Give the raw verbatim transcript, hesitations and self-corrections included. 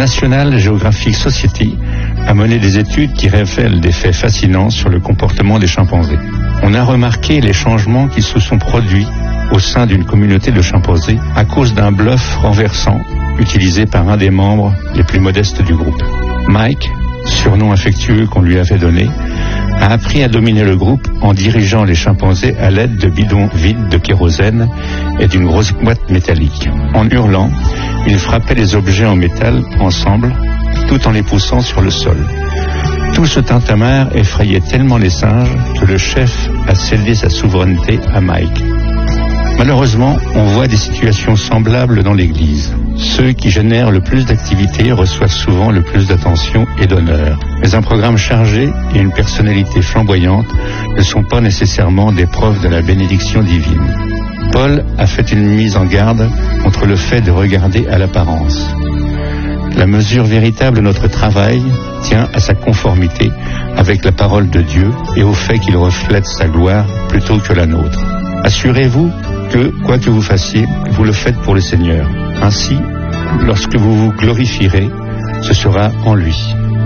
National Geographic Society a mené des études qui révèlent des faits fascinants sur le comportement des chimpanzés. On a remarqué les changements qui se sont produits au sein d'une communauté de chimpanzés à cause d'un bluff renversant utilisé par un des membres les plus modestes du groupe. Mike, surnom affectueux qu'on lui avait donné, a appris à dominer le groupe en dirigeant les chimpanzés à l'aide de bidons vides de kérosène et d'une grosse boîte métallique. En hurlant, il frappait les objets en métal ensemble, tout en les poussant sur le sol. Tout ce tintamarre effrayait tellement les singes que le chef a cédé sa souveraineté à Mike. Malheureusement, on voit des situations semblables dans l'Église. Ceux qui génèrent le plus d'activité reçoivent souvent le plus d'attention et d'honneur. Mais un programme chargé et une personnalité flamboyante ne sont pas nécessairement des preuves de la bénédiction divine. Paul a fait une mise en garde contre le fait de regarder à l'apparence. La mesure véritable de notre travail tient à sa conformité avec la parole de Dieu et au fait qu'il reflète sa gloire plutôt que la nôtre. Assurez-vous que, quoi que vous fassiez, vous le faites pour le Seigneur. Ainsi, lorsque vous vous glorifierez, ce sera en lui.